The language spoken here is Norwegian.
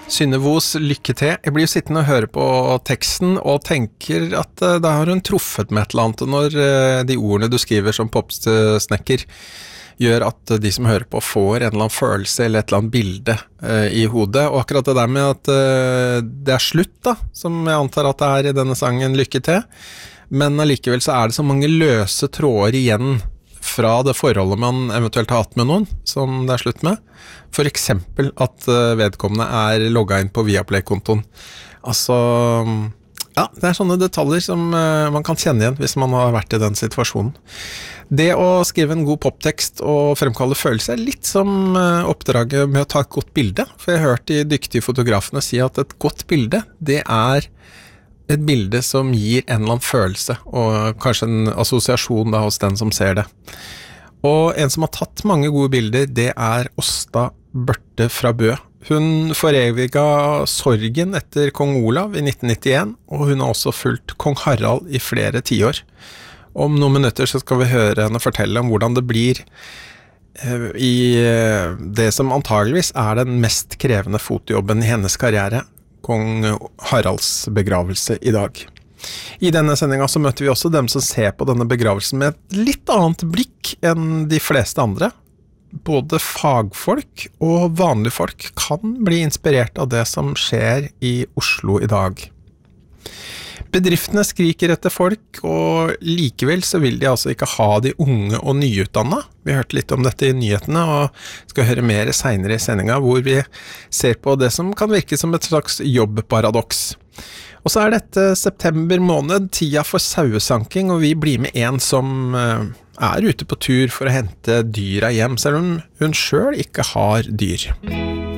Synnevos lykke til. Jeg blir jo sittende og høre på teksten og tenker at da har hun truffet med et eller annet når de ordene du skriver som popsnekker gjør at de som hører på får en eller annen følelse eller et eller annet bilde i hodet. Og akkurat det der med at det er slutt da, som jeg antar at det er i denne sangen lykke til, men allikevel så er det så mange løse tråder igjen fra det forholdet man eventuelt har hatt med noen, som det er slutt med. For eksempel at vedkommende er logget inn på Viaplay-kontoen. Altså, ja, det er sånne detaljer som man kan kjenne igjen hvis man har vært i den situasjonen. Det å skrive en god poptekst og fremkalle følelser er litt som oppdraget med å ta et godt bilde. For jeg har hørt de dyktige fotografene si at et godt bilde, det er et bilde som gir en eller annen følelse, og kanskje en assosiasjon da hos den som ser det. Og en som har tatt mange gode bilder, det er Åsta Børte fra Bø. Hun foreviget sorgen etter kong Olav i 1991, og hun har også fulgt kong Harald i flere tiår. Om noen minutter så skal vi høre henne fortelle om hvordan det blir i det som antageligvis er den mest krevende fotojobben i hennes karriere, kong Haralds begravelse i dag. I denne sendingen så møter vi også dem som ser på denne begravelsen med et litt annet blikk enn de fleste andre. Både fagfolk og vanlige folk kan bli inspirert av det som skjer i Oslo i dag. Bedriftene skriker etter folk, og likevel så vil de altså ikke ha de unge og nyutdannede. Vi hørte litt om dette i nyhetene, og skal høre mer senere i sendingen, hvor vi ser på det som kan virke som et slags jobbparadoks. Og så er dette september måned, tida for sauesanking, og vi blir med en som er ute på tur for å hente dyra hjem, selv om hun selv ikke har dyr.